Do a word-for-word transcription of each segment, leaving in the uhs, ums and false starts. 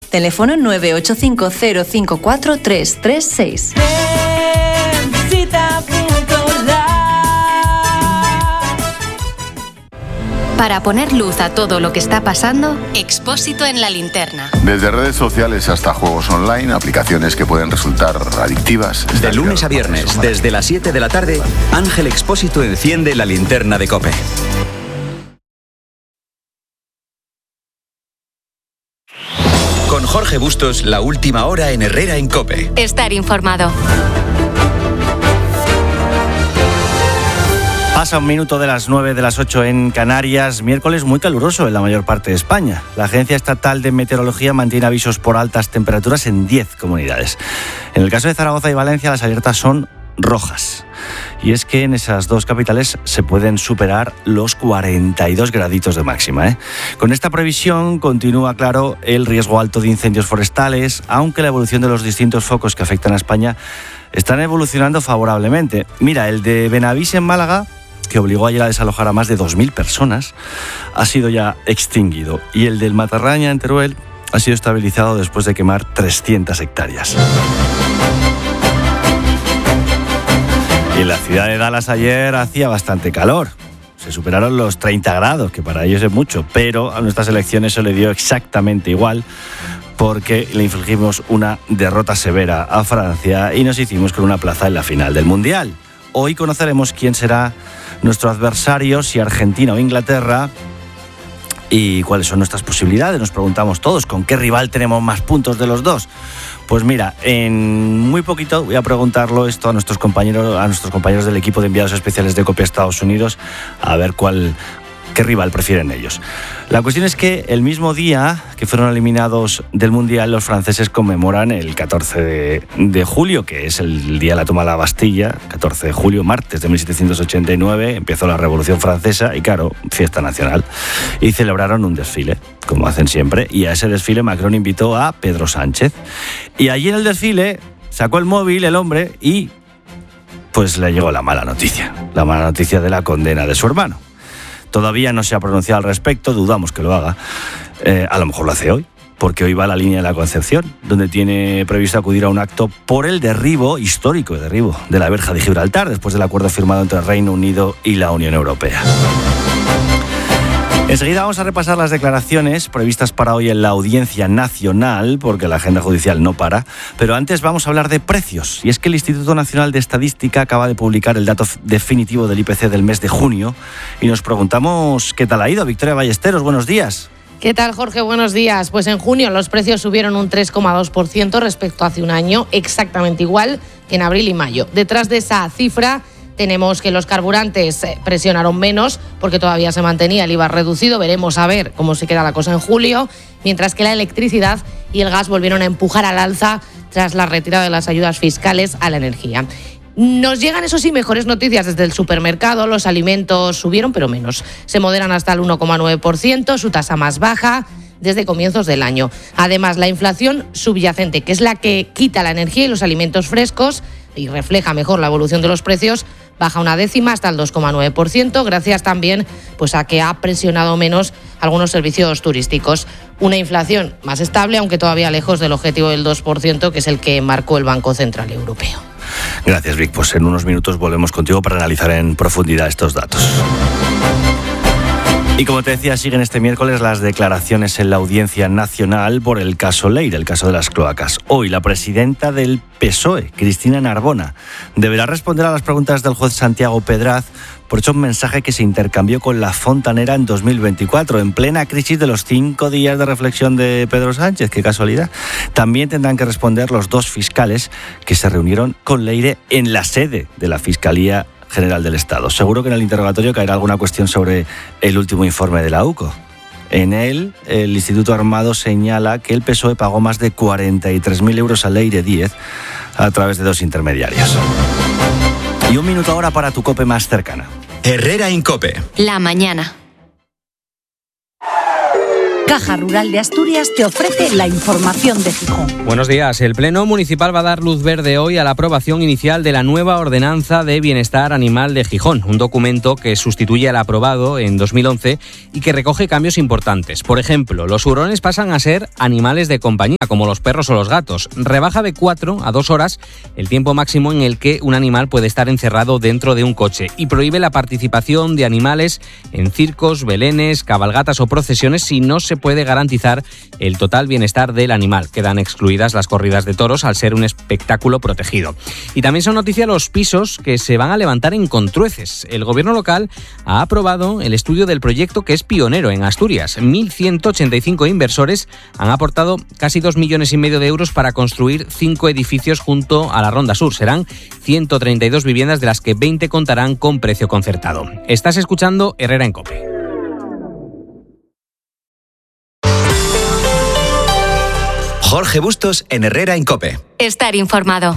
Teléfono nueve ocho cinco cero cinco cuatro tres tres seis. Para poner luz a todo lo que está pasando, Expósito en la linterna. Desde redes sociales hasta juegos online, aplicaciones que pueden resultar adictivas. De lunes a viernes, desde las siete de la tarde, Ángel Expósito enciende la linterna de COPE. Con Jorge Bustos, la última hora en Herrera en COPE. Estar informado. Pasa un minuto de las nueve, de las ocho en Canarias, miércoles muy caluroso en la mayor parte de España. La Agencia Estatal de Meteorología mantiene avisos por altas temperaturas en diez comunidades. En el caso de Zaragoza y Valencia, las alertas son rojas. Y es que en esas dos capitales se pueden superar los cuarenta y dos graditos de máxima, ¿eh? Con esta previsión continúa claro el riesgo alto de incendios forestales, aunque la evolución de los distintos focos que afectan a España están evolucionando favorablemente. Mira, el de Benavís en Málaga, que obligó ayer a desalojar a más de dos mil personas, ha sido ya extinguido. Y el del Matarraña en Teruel ha sido estabilizado después de quemar trescientas hectáreas. Y en la ciudad de Dallas ayer hacía bastante calor. Se superaron los treinta grados, que para ellos es mucho, pero a nuestras elecciones se le dio exactamente igual, porque le infligimos una derrota severa a Francia y nos hicimos con una plaza en la final del Mundial. Hoy conoceremos quién será nuestro adversario, si Argentina o Inglaterra, y cuáles son nuestras posibilidades. Nos preguntamos todos, ¿con qué rival tenemos más puntos de los dos? Pues mira, en muy poquito voy a preguntarlo esto a nuestros compañeros, a nuestros compañeros del equipo de enviados especiales de COPE a Estados Unidos, a ver cuál, qué rival prefieren ellos. La cuestión es que el mismo día que fueron eliminados del Mundial, los franceses conmemoran el catorce de, de julio, que es el día de la toma de la Bastilla. catorce de julio, martes de mil setecientos ochenta y nueve, empezó la Revolución Francesa y, claro, fiesta nacional. Y celebraron un desfile, como hacen siempre, y a ese desfile Macron invitó a Pedro Sánchez. Y allí en el desfile sacó el móvil el hombre y pues le llegó la mala noticia, la mala noticia de la condena de su hermano. Todavía no se ha pronunciado al respecto, dudamos que lo haga. Eh, a lo mejor lo hace hoy, porque hoy va a la línea de la Concepción, donde tiene previsto acudir a un acto por el derribo, histórico derribo, de la verja de Gibraltar, después del acuerdo firmado entre el Reino Unido y la Unión Europea. Enseguida vamos a repasar las declaraciones previstas para hoy en la Audiencia Nacional, porque la agenda judicial no para, pero antes vamos a hablar de precios. Y es que el Instituto Nacional de Estadística acaba de publicar el dato definitivo del I P C del mes de junio y nos preguntamos qué tal ha ido. Victoria Ballesteros, buenos días. ¿Qué tal, Jorge? Buenos días. Pues en junio los precios subieron un tres coma dos por ciento respecto a hace un año, exactamente igual que en abril y mayo. Detrás de esa cifra tenemos que los carburantes presionaron menos porque todavía se mantenía el I V A reducido. Veremos a ver cómo se queda la cosa en julio, mientras que la electricidad y el gas volvieron a empujar al alza tras la retirada de las ayudas fiscales a la energía. Nos llegan, eso sí, mejores noticias desde el supermercado. Los alimentos subieron, pero menos. Se moderan hasta el uno coma nueve por ciento, su tasa más baja desde comienzos del año. Además, la inflación subyacente, que es la que quita la energía y los alimentos frescos y refleja mejor la evolución de los precios, baja una décima hasta el dos coma nueve por ciento, gracias también pues, a que ha presionado menos algunos servicios turísticos. Una inflación más estable, aunque todavía lejos del objetivo del dos por ciento, que es el que marcó el Banco Central Europeo. Gracias, Vic. Pues en unos minutos volvemos contigo para analizar en profundidad estos datos. Y como te decía, siguen este miércoles las declaraciones en la Audiencia Nacional por el caso Leire, el caso de las cloacas. Hoy la presidenta del P S O E, Cristina Narbona, deberá responder a las preguntas del juez Santiago Pedraz por hecho un mensaje que se intercambió con La Fontanera en dos mil veinticuatro, en plena crisis de los cinco días de reflexión de Pedro Sánchez. ¡Qué casualidad! También tendrán que responder los dos fiscales que se reunieron con Leire en la sede de la Fiscalía General del Estado. Seguro que en el interrogatorio caerá alguna cuestión sobre el último informe de la U C O. En él, el Instituto Armado señala que el P S O E pagó más de cuarenta y tres mil euros a Leire Díez a través de dos intermediarios. Y un minuto ahora para tu COPE más cercana. Herrera en COPE. La mañana. Caja Rural de Asturias te ofrece la información de Gijón. Buenos días. El Pleno Municipal va a dar luz verde hoy a la aprobación inicial de la nueva Ordenanza de Bienestar Animal de Gijón, un documento que sustituye al aprobado en dos mil once y que recoge cambios importantes. Por ejemplo, los hurones pasan a ser animales de compañía, como los perros o los gatos. Rebaja de cuatro a dos horas el tiempo máximo en el que un animal puede estar encerrado dentro de un coche y prohíbe la participación de animales en circos, belenes, cabalgatas o procesiones si no se puede garantizar el total bienestar del animal. Quedan excluidas las corridas de toros al ser un espectáculo protegido. Y también son noticia los pisos que se van a levantar en Contrueces. El gobierno local ha aprobado el estudio del proyecto que es pionero en Asturias. mil ciento ochenta y cinco inversores han aportado casi dos millones y medio de euros para construir cinco edificios junto a la Ronda Sur. Serán ciento treinta y dos viviendas, de las que veinte contarán con precio concertado. Estás escuchando Herrera en COPE. Jorge Bustos en Herrera en COPE. Estar informado.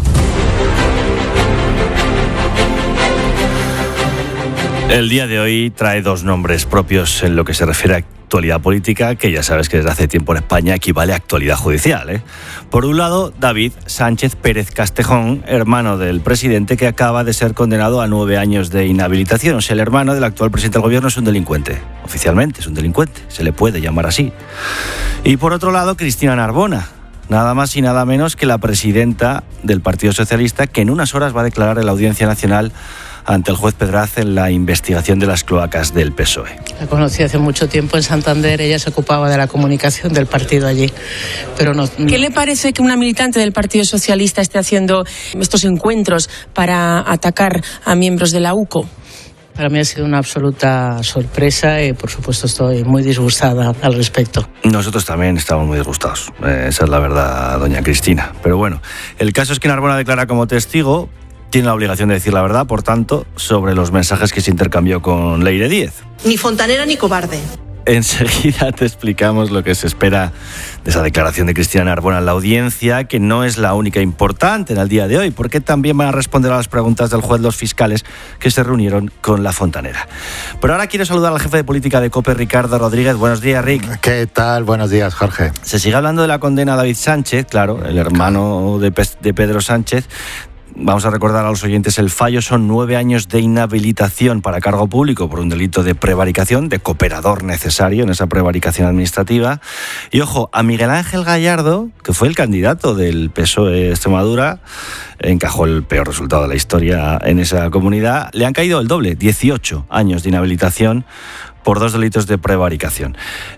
El día de hoy trae dos nombres propios en lo que se refiere a actualidad política, que ya sabes que desde hace tiempo en España equivale a actualidad judicial, ¿eh? Por un lado, David Sánchez Pérez Castejón, hermano del presidente, que acaba de ser condenado a nueve años de inhabilitación. O sea, el hermano del actual presidente del gobierno es un delincuente. Oficialmente es un delincuente, se le puede llamar así. Y por otro lado, Cristina Narbona, nada más y nada menos que la presidenta del Partido Socialista, que en unas horas va a declarar en la Audiencia Nacional ante el juez Pedraz en la investigación de las cloacas del P S O E. La conocí hace mucho tiempo en Santander, ella se ocupaba de la comunicación del partido allí. Pero no... ¿Qué le parece que una militante del Partido Socialista esté haciendo estos encuentros para atacar a miembros de la U C O? Para mí ha sido una absoluta sorpresa y, por supuesto, estoy muy disgustada al respecto. Nosotros también estamos muy disgustados. Eh, esa es la verdad, doña Cristina. Pero bueno, el caso es que Narbona declara como testigo, tiene la obligación de decir la verdad, por tanto, sobre los mensajes que se intercambió con Leire Díez. Ni fontanera ni cobarde. Enseguida te explicamos lo que se espera de esa declaración de Cristina Narbona en la audiencia, que no es la única importante en el día de hoy, porque también van a responder a las preguntas del juez los fiscales que se reunieron con la fontanera. Pero ahora quiero saludar al jefe de política de COPE, Ricardo Rodríguez. Buenos días, Rick. ¿Qué tal? Buenos días, Jorge. Se sigue hablando de la condena a David Sánchez, claro, el hermano de, Pe- de Pedro Sánchez. Vamos a recordar a los oyentes, el fallo son nueve años de inhabilitación para cargo público por un delito de prevaricación, de cooperador necesario en esa prevaricación administrativa. Y ojo, a Miguel Ángel Gallardo, que fue el candidato del P S O E Extremadura, encajó el peor resultado de la historia en esa comunidad, le han caído el doble, dieciocho años de inhabilitación por dos delitos de prevaricación.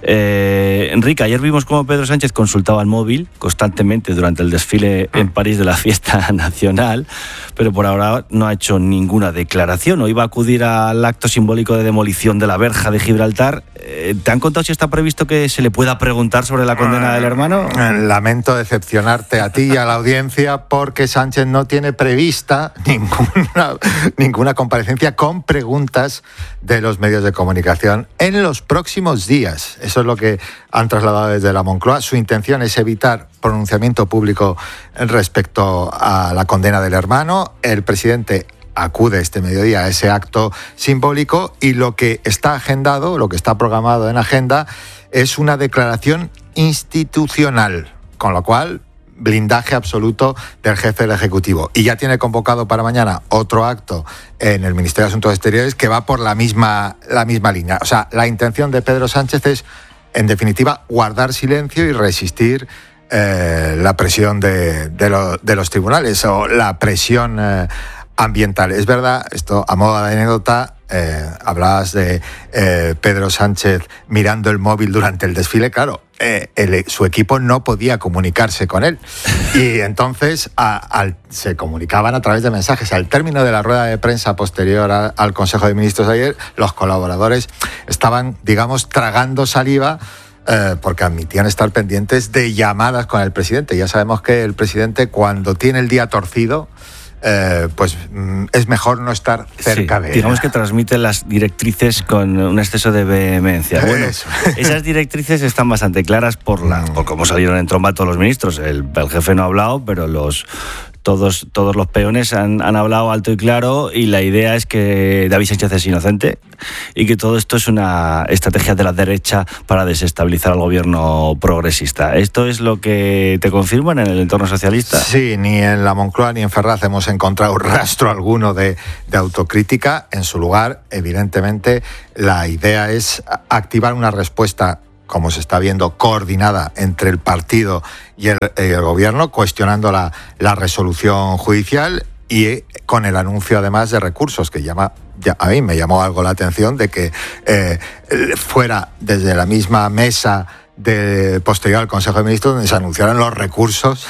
Eh, Enrique, ayer vimos cómo Pedro Sánchez consultaba el móvil constantemente durante el desfile en París de la fiesta nacional, pero por ahora no ha hecho ninguna declaración. Hoy va a acudir al acto simbólico de demolición de la verja de Gibraltar. Eh, ¿Te han contado si está previsto que se le pueda preguntar sobre la condena del hermano? Lamento decepcionarte a ti y a la audiencia, porque Sánchez no tiene prevista ninguna, ninguna comparecencia con preguntas de los medios de comunicación en los próximos días. Eso es lo que han trasladado desde la Moncloa. Su intención es evitar pronunciamiento público respecto a la condena del hermano. El presidente acude este mediodía a ese acto simbólico y lo que está agendado, lo que está programado en agenda, es una declaración institucional, con lo cual blindaje absoluto del jefe del Ejecutivo. Y ya tiene convocado para mañana otro acto en el Ministerio de Asuntos Exteriores que va por la misma, la misma línea. O sea, la intención de Pedro Sánchez es, en definitiva, guardar silencio y resistir eh, la presión de, de, lo, de los tribunales o la presión eh, ambiental. Es verdad, esto a modo de anécdota, eh, hablabas de eh, Pedro Sánchez mirando el móvil durante el desfile. Claro, eh, el, su equipo no podía comunicarse con él y entonces a, al, se comunicaban a través de mensajes. Al término de la rueda de prensa posterior a, al Consejo de Ministros de ayer, los colaboradores estaban, digamos, tragando saliva Eh, porque admitían estar pendientes de llamadas con el presidente. Ya sabemos que el presidente, cuando tiene el día torcido, eh, pues mm, es mejor no estar cerca sí, de él. Digamos que transmite las directrices con un exceso de vehemencia. Bueno, esas directrices están bastante claras por, la, por cómo salieron en tromba todos los ministros. El, el jefe no ha hablado, pero los... todos, todos los peones han, han hablado alto y claro, y la idea es que David Sánchez es inocente y que todo esto es una estrategia de la derecha para desestabilizar al gobierno progresista. ¿Esto es lo que te confirman en el entorno socialista? Sí, ni en la Moncloa ni en Ferraz hemos encontrado rastro alguno de, de autocrítica. En su lugar, evidentemente, la idea es activar una respuesta, como se está viendo, coordinada entre el partido y el, el gobierno, cuestionando la, la resolución judicial y con el anuncio además de recursos, que llama, ya, a mí me llamó algo la atención de que eh, fuera desde la misma mesa de posterior al Consejo de Ministros donde se anunciaran los recursos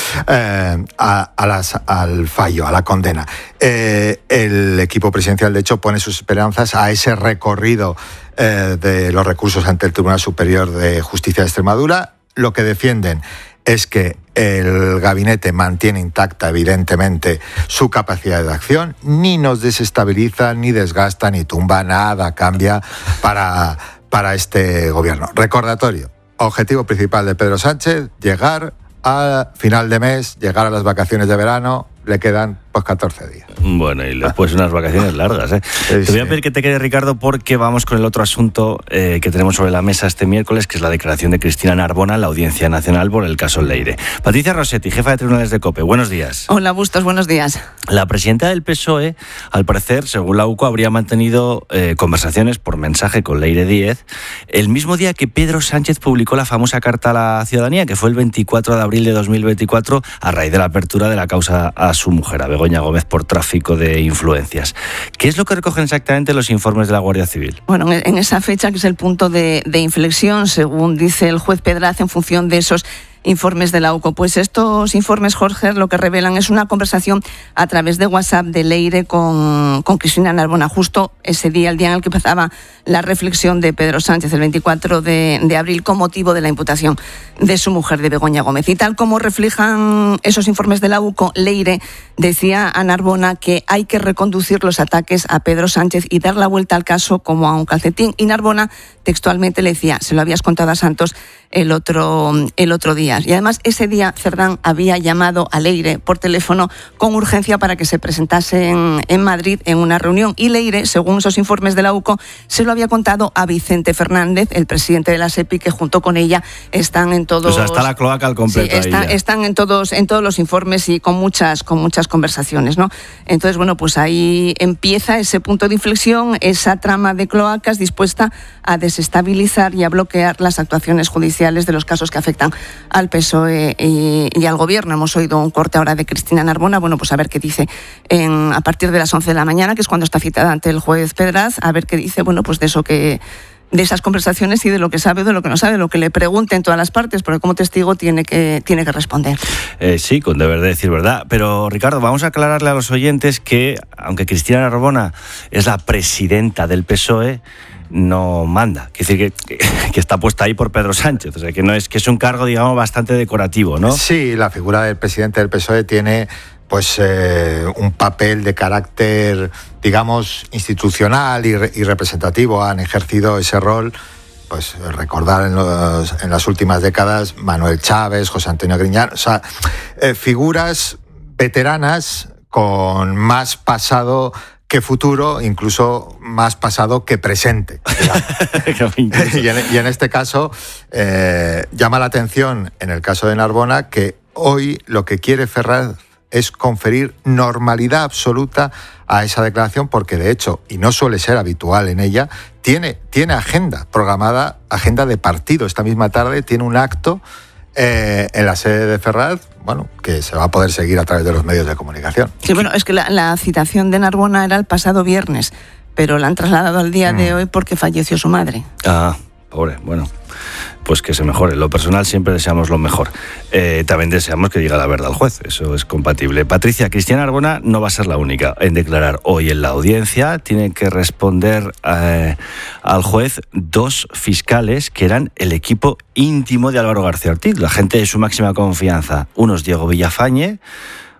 eh, a, a las, al fallo, a la condena. Eh, el equipo presidencial, de hecho, pone sus esperanzas a ese recorrido eh, de los recursos ante el Tribunal Superior de Justicia de Extremadura. Lo que defienden es que el gabinete mantiene intacta, evidentemente, su capacidad de acción, ni nos desestabiliza, ni desgasta, ni tumba, nada cambia para, para este gobierno. Recordatorio, objetivo principal de Pedro Sánchez, llegar a final de mes, llegar a las vacaciones de verano, le quedan pues catorce días. Bueno, y después unas vacaciones largas, ¿eh? Sí, Te voy a pedir que te quede, Ricardo, porque vamos con el otro asunto eh, que tenemos sobre la mesa este miércoles, que es la declaración de Cristina Narbona en la Audiencia Nacional por el caso Leire. Patricia Rossetti, jefa de Tribunales de COPE, buenos días. Hola, Bustos, buenos días. La presidenta del P S O E, al parecer, según la U C O, habría mantenido eh, conversaciones por mensaje con Leire Díez el mismo día que Pedro Sánchez publicó la famosa carta a la ciudadanía, que fue el veinticuatro de abril de dos mil veinticuatro, a raíz de la apertura de la causa a su mujer, a Begoña Gómez, por tráfico de influencias. ¿Qué es lo que recogen exactamente los informes de la Guardia Civil? Bueno, en esa fecha, que es el punto de, de inflexión, según dice el juez Pedraz, en función de esos informes de la U C O. Pues estos informes, Jorge, lo que revelan es una conversación a través de WhatsApp de Leire con, con Cristina Narbona, justo ese día, el día en el que empezaba la reflexión de Pedro Sánchez, el veinticuatro de, de abril, con motivo de la imputación de su mujer, de Begoña Gómez. Y tal como reflejan esos informes de la U C O, Leire decía a Narbona que hay que reconducir los ataques a Pedro Sánchez y dar la vuelta al caso como a un calcetín. Y Narbona textualmente le decía, se lo habías contado a Santos el otro, el otro día. Y además ese día Cerdán había llamado a Leire por teléfono con urgencia para que se presentase en, en Madrid en una reunión. Y Leire, según esos informes de la U C O, se lo había contado a Vicente Fernández, el presidente de la SEPI, que junto con ella están en todos... O sea, está la cloaca al completo. Sí, está, están en todos, en todos los informes y con muchas, con muchas conversaciones, ¿no? Entonces, bueno, pues ahí empieza ese punto de inflexión, esa trama de cloacas dispuesta a desestabilizar y a bloquear las actuaciones judiciales de los casos que afectan al P S O E y, y al Gobierno. Hemos oído un corte ahora de Cristina Narbona, bueno, pues a ver qué dice en, a partir de las once de la mañana, que es cuando está citada ante el juez Pedraz, a ver qué dice, bueno, pues de eso que... de esas conversaciones y de lo que sabe o de lo que no sabe, lo que le pregunten todas las partes, porque como testigo tiene que, tiene que responder. Eh, sí, con deber de decir verdad. Pero, Ricardo, vamos a aclararle a los oyentes que, aunque Cristina Narbona es la presidenta del P S O E, no manda. Quiere decir que, que, que está puesta ahí por Pedro Sánchez. O sea, que no es que es un cargo, digamos, bastante decorativo, ¿no? Sí, la figura del presidente del P S O E tiene... pues eh, un papel de carácter, digamos, institucional y, re, y representativo. Han ejercido ese rol, pues recordar en, los, en las últimas décadas Manuel Chávez, José Antonio Griñán, o sea, eh, figuras veteranas con más pasado que futuro, incluso más pasado que presente. y, en, y en este caso, eh, llama la atención, en el caso de Narbona, que hoy lo que quiere Ferraz es conferir normalidad absoluta a esa declaración, porque de hecho, y no suele ser habitual en ella, tiene, tiene agenda programada, agenda de partido. Esta misma tarde tiene un acto eh, en la sede de Ferraz, bueno, que se va a poder seguir a través de los medios de comunicación. Sí, bueno, es que la, la citación de Narbona era el pasado viernes, pero la han trasladado al día mm. de hoy porque falleció su madre. Ah, pobre, bueno... pues que se mejore. En lo personal siempre deseamos lo mejor. Eh, también deseamos que diga la verdad al juez, eso es compatible. Patricia, Cristina Narbona no va a ser la única en declarar hoy en la audiencia. Tiene que responder eh, al juez dos fiscales que eran el equipo íntimo de Álvaro García Ortiz, la gente de su máxima confianza. Uno es Diego Villafañe,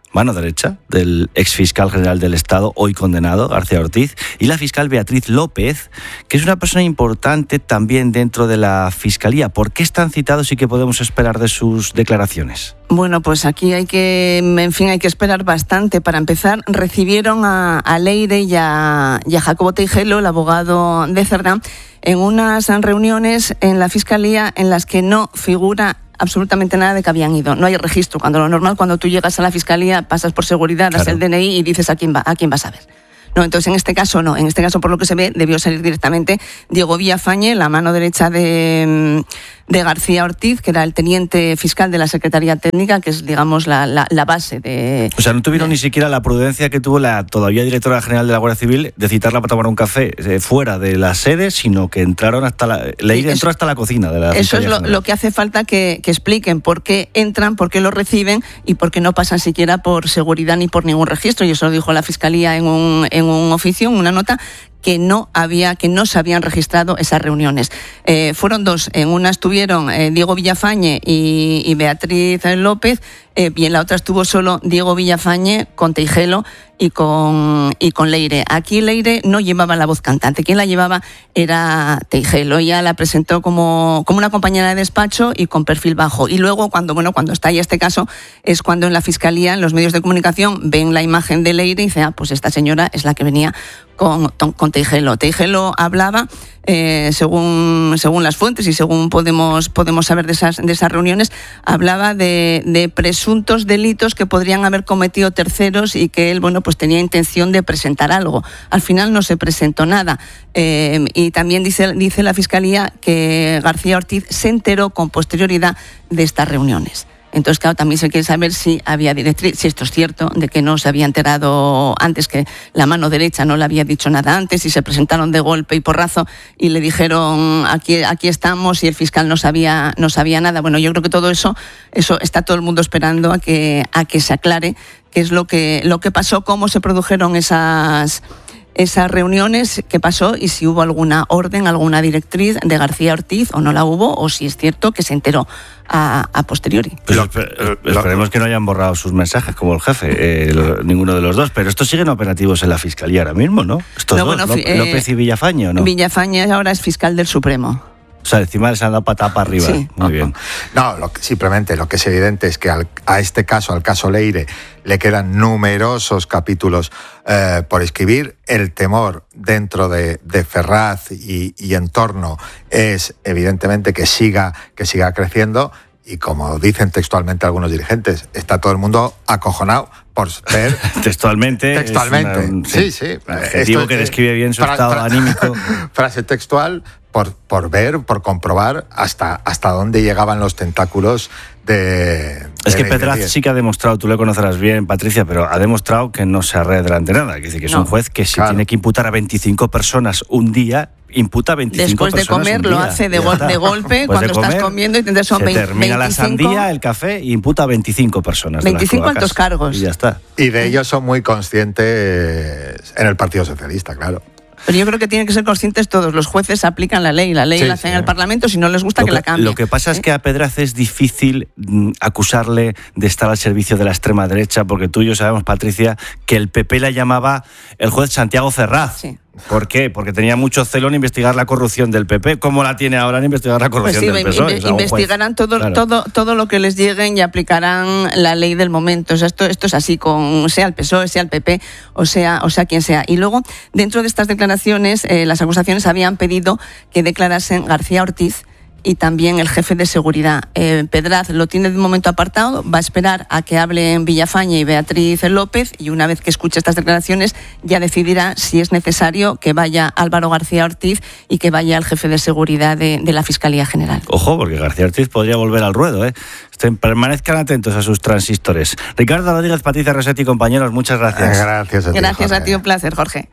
mano derecha del exfiscal general del Estado, hoy condenado, García Ortiz, y la fiscal Beatriz López, que es una persona importante también dentro de la Fiscalía. ¿Por qué están citados y qué podemos esperar de sus declaraciones? Bueno, pues aquí hay que, en fin, hay que esperar bastante. Para empezar, recibieron a, a Leire y a, y a Jacobo Teijelo, el abogado de Cerdá, en unas reuniones en la Fiscalía en las que no figura absolutamente nada de que habían ido. No hay registro. Cuando lo normal, cuando tú llegas a la Fiscalía, pasas por seguridad, das el D N I y dices a quién va, a quién vas a ver. No, entonces en este caso no. En este caso, por lo que se ve, debió salir directamente Diego Villafañe, la mano derecha de, de García Ortiz, que era el teniente fiscal de la Secretaría Técnica, que es, digamos, la, la, la base de... O sea, no tuvieron de... ni siquiera la prudencia que tuvo la todavía directora general de la Guardia Civil de citarla para tomar un café eh, fuera de la sede, sino que entraron hasta la... Leire entró hasta la cocina de la Eso es lo, lo que hace falta que, que expliquen por qué entran, por qué lo reciben y por qué no pasan siquiera por seguridad ni por ningún registro. Y eso lo dijo la Fiscalía en un, en un oficio, en una nota, que no había, que no se habían registrado esas reuniones. Eh, fueron dos. En una estuvieron eh, Diego Villafañe y, y Beatriz López, eh, y en la otra estuvo solo Diego Villafañe con Teijelo y con, y con Leire. Aquí Leire no llevaba la voz cantante. Quien la llevaba era Teijelo. Ella la presentó como, como una compañera de despacho y con perfil bajo. Y luego, cuando, bueno, cuando estalla este caso, es cuando en la Fiscalía, en los medios de comunicación, ven la imagen de Leire y dicen, ah, pues esta señora es la que venía con, con Teijelo. Teijelo hablaba, eh, según, según las fuentes y según podemos, podemos saber de esas, de esas reuniones, hablaba de, de presuntos delitos que podrían haber cometido terceros y que él, bueno, pues tenía intención de presentar algo. Al final no se presentó nada. Eh, y también dice, dice la Fiscalía que García Ortiz se enteró con posterioridad de estas reuniones. Entonces, claro, también se quiere saber si había directriz, si esto es cierto, de que no se había enterado antes, que la mano derecha no le había dicho nada antes, y se presentaron de golpe y porrazo y le dijeron aquí, aquí estamos, y el fiscal no sabía, no sabía nada. Bueno, yo creo que todo eso, eso está todo el mundo esperando a que, a que se aclare qué es lo que, lo que pasó, cómo se produjeron esas... esas reuniones, qué pasó y si hubo alguna orden, alguna directriz de García Ortiz o no la hubo, o si es cierto que se enteró a, a posteriori. Pues esper- esperemos que no hayan borrado sus mensajes como el jefe, eh, lo, ninguno de los dos, pero estos siguen operativos en la Fiscalía ahora mismo, ¿no? Estos no, dos, bueno, López, eh, López y Villafañe, ¿o no? Villafañe ahora es fiscal del Supremo. O sea, encima les han dado patada para arriba. Sí. Muy bien. No, lo que, simplemente lo que es evidente es que al, a este caso, al caso Leire, le quedan numerosos capítulos eh, por escribir. El temor dentro de, de Ferraz y, y entorno es evidentemente que siga, que siga creciendo. Y como dicen textualmente algunos dirigentes, está todo el mundo acojonado por ver... textualmente. Textualmente. Una, un, sí, sí. Adjetivo Esto, que describe bien su fra, estado fra, anímico. Frase textual, por, por ver, por comprobar hasta, hasta dónde llegaban los tentáculos de... Es de que Pedraz sí que ha demostrado, tú le conocerás bien, Patricia, pero ha demostrado que no se arrea delante de nada. Es decir, que es no, un juez que si claro. tiene que imputar a veinticinco personas un día, imputa a veinticinco Después de personas comer un día. Lo hace de, go- de golpe pues cuando de comer, estás comiendo y te son se veinte, termina veinticinco, la sandía, el café y imputa a veinticinco personas. veinticinco altos cargos. Y ya está. Y de ellos son muy conscientes en el Partido Socialista, claro. Pero yo creo que tienen que ser conscientes todos. Los jueces aplican la ley, la ley sí, la hacen sí, en el Parlamento, si no les gusta lo que, que la cambien. Lo que pasa ¿Eh? es que a Pedraz es difícil mm, acusarle de estar al servicio de la extrema derecha, porque tú y yo sabemos, Patricia, que el P P la llamaba el juez Santiago Ferraz. Sí. ¿Por qué? Porque tenía mucho celo en investigar la corrupción del P P. ¿Cómo la tiene ahora en investigar la corrupción pues sí, del P S O E? Inve- o sea, investigarán todo, claro. todo, todo lo que les lleguen y aplicarán la ley del momento. O sea, esto, esto es así, con sea el P S O E, sea el P P, o sea, o sea quien sea. Y luego, dentro de estas declaraciones, eh, las acusaciones habían pedido que declarasen García Ortiz y también el jefe de seguridad. Eh, Pedraz lo tiene de momento apartado, va a esperar a que hablen Villafañe y Beatriz López, y una vez que escuche estas declaraciones ya decidirá si es necesario que vaya Álvaro García Ortiz y que vaya el jefe de seguridad de, de la Fiscalía General. Ojo, porque García Ortiz podría volver al ruedo, ¿eh? Estén, permanezcan atentos a sus transistores. Ricardo Rodríguez, Patricia Rossetti, compañeros, muchas gracias. Eh, gracias a ti, Gracias Jorge. a ti, un placer, Jorge.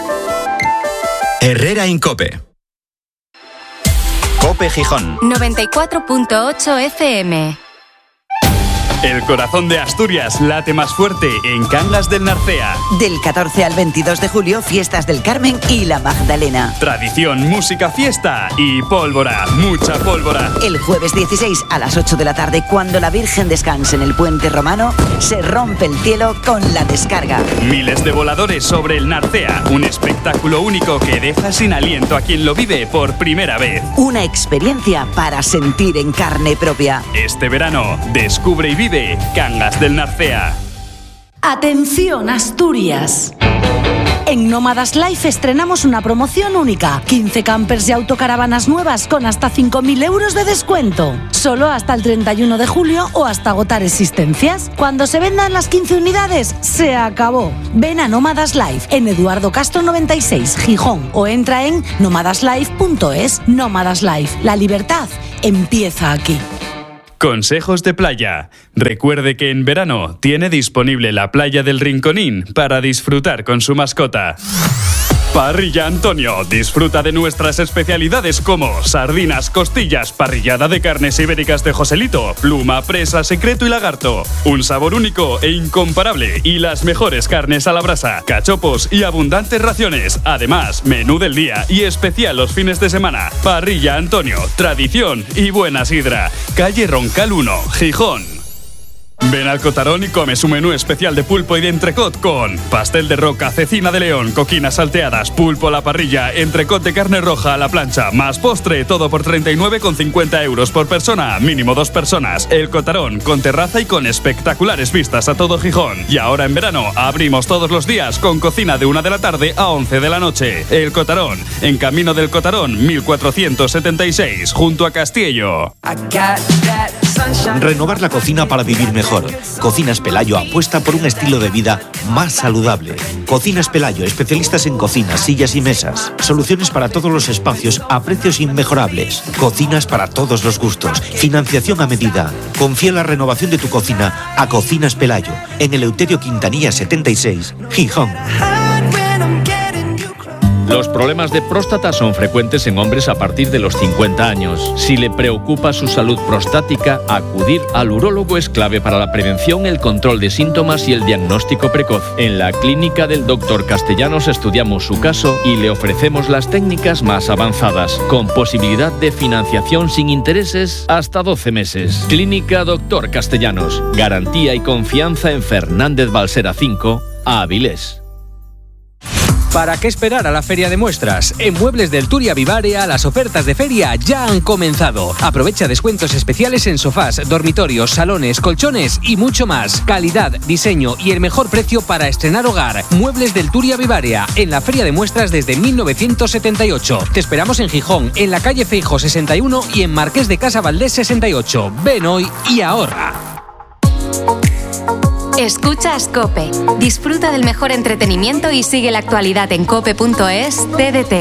Herrera Incope. Cope Gijón. noventa y cuatro punto ocho F M. El corazón de Asturias late más fuerte en Cangas del Narcea. Del catorce al veintidós de julio, fiestas del Carmen y la Magdalena. Tradición, música, fiesta y pólvora, mucha pólvora. El jueves dieciséis a las ocho de la tarde, cuando la Virgen descanse en el puente romano, se rompe el cielo con la descarga. Miles de voladores sobre el Narcea, un espectáculo único que deja sin aliento a quien lo vive por primera vez. Una experiencia para sentir en carne propia. Este verano, descubre y vive Cangas del Narcea. Atención, Asturias. En Nómadas Life estrenamos una promoción única. quince campers y autocaravanas nuevas con hasta cinco mil euros de descuento. Solo hasta el treinta y uno de julio o hasta agotar existencias. Cuando se vendan las quince unidades, se acabó. Ven a Nómadas Life en Eduardo Castro noventa y seis, Gijón, o entra en nómadas life punto es. Nómadas Life. La libertad empieza aquí. Consejos de playa. Recuerde que en verano tiene disponible la playa del Rinconín para disfrutar con su mascota. Parrilla Antonio. Disfruta de nuestras especialidades como sardinas, costillas, parrillada de carnes ibéricas de Joselito, pluma, presa, secreto y lagarto. Un sabor único e incomparable y las mejores carnes a la brasa, cachopos y abundantes raciones. Además, menú del día y especial los fines de semana. Parrilla Antonio. Tradición y buena sidra. Calle Roncal uno, Gijón. Ven al Cotarón y come su menú especial de pulpo y de entrecot con pastel de roca, cecina de león, coquinas salteadas, pulpo a la parrilla, entrecot de carne roja a la plancha, más postre, todo por treinta y nueve con cincuenta euros por persona, mínimo dos personas. El Cotarón, con terraza y con espectaculares vistas a todo Gijón. Y ahora en verano abrimos todos los días con cocina de una de la tarde a once de la noche. El Cotarón, en Camino del Cotarón, mil cuatrocientos setenta y seis, junto a Castillo. Renovar la cocina para vivir mejor. Cocinas Pelayo apuesta por un estilo de vida más saludable. Cocinas Pelayo, especialistas en cocinas, sillas y mesas. Soluciones para todos los espacios a precios inmejorables. Cocinas para todos los gustos. Financiación a medida. Confía en la renovación de tu cocina a Cocinas Pelayo, en Eleuterio Quintanilla setenta y seis, Gijón. Los problemas de próstata son frecuentes en hombres a partir de los cincuenta años. Si le preocupa su salud prostática, acudir al urólogo es clave para la prevención, el control de síntomas y el diagnóstico precoz. En la clínica del doctor Castellanos estudiamos su caso y le ofrecemos las técnicas más avanzadas, con posibilidad de financiación sin intereses hasta doce meses. Clínica doctor Castellanos. Garantía y confianza en Fernández Balsera cinco, Avilés. ¿Para qué esperar a la feria de muestras? En Muebles del Turia Vivarea las ofertas de feria ya han comenzado. Aprovecha descuentos especiales en sofás, dormitorios, salones, colchones y mucho más. Calidad, diseño y el mejor precio para estrenar hogar. Muebles del Turia Vivarea, en la feria de muestras desde mil novecientos setenta y ocho. Te esperamos en Gijón, en la calle Feijóo sesenta y uno y en Marqués de Casa Valdés sesenta y ocho. Ven hoy y ahorra. Escuchas COPE. Disfruta del mejor entretenimiento y sigue la actualidad en cope punto es. T D T.